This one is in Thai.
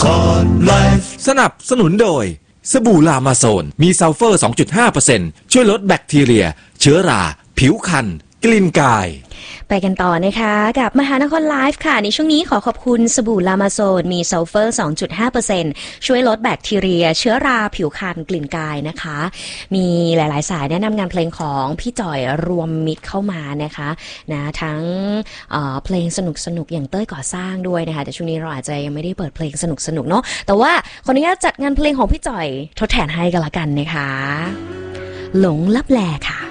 สนับสนุนโดยสบู่ลามาโซนมีซัลเฟอร์ 2.5% ช่วยลดแบคทีเรียเชื้อราผิวคันกลิ่นกายไปกันต่อนะคะกับมหานครไลฟ์ค่ะในช่วงนี้ขอขอบคุณสบู่ลามาโซนมีซัลเฟอร์ 2.5% ช่วยลดแบคทีเรียเชื้อราผิวคันกลิ่นกายนะคะมีหลายๆสายแนะนำงานเพลงของพี่จ่อยรวมมิตรเข้ามานะคะนะทั้งเพลงสนุกๆอย่างเต้ยก่อสร้างด้วยนะคะแต่ช่วงนี้เราอาจจะยังไม่ได้เปิดเพลงสนุกๆเนาะแต่ว่าขออนุญาตจัดงานเพลงของพี่จ่อยทดแทนให้กันละกันนะคะหลงลับแลค่ะ